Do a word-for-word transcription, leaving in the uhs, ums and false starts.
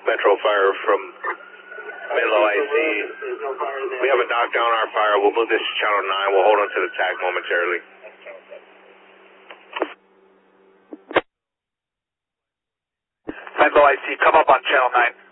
Metro Fire from Menlo I C. We have a knockdown on our fire. We'll move this to channel nine. We'll hold on to the tag momentarily. Menlo I C, come up on channel nine.